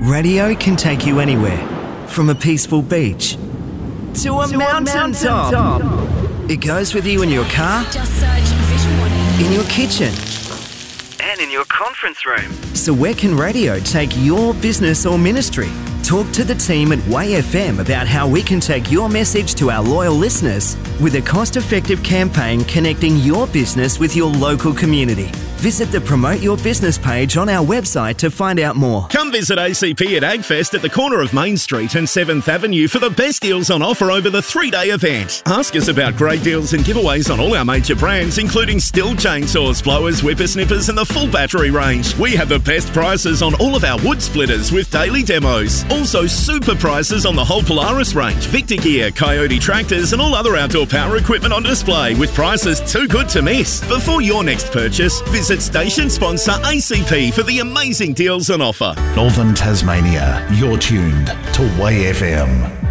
Radio can take you anywhere, from a peaceful beach to a mountain top. It goes with you in your car, Just search Vision Warning. in your kitchen, and in your conference room. So where can radio take your business or ministry? Talk to the team at Way FM about how we can take your message to our loyal listeners with a cost-effective campaign connecting your business with your local community. Visit the Promote Your Business page on our website to find out more. Come visit ACP at AgFest at the corner of Main Street and 7th Avenue for the best deals on offer over the 3-day event. Ask us about great deals and giveaways on all our major brands, including Stihl chainsaws, blowers, whippersnippers and the full battery range. We have the best prices on all of our wood splitters with daily demos. Also super prices on the whole Polaris range, Victor Gear, Coyote tractors and all other outdoor power equipment on display with prices too good to miss. Before your next purchase, visit station sponsor ACP for the amazing deals on offer. Northern Tasmania, you're tuned to Way FM.